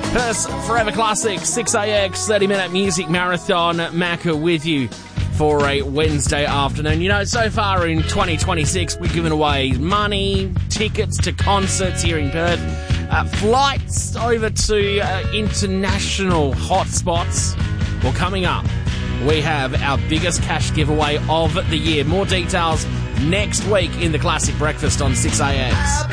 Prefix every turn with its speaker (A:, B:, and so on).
A: Perth's Forever Classic, 6AX, 30-minute music marathon. Macca with you for a Wednesday afternoon. You know, so far in 2026, we've given away money, tickets to concerts here in Perth, flights over to international hotspots. Well, coming up, we have our biggest cash giveaway of the year. More details next week in the Classic Breakfast on 6AX.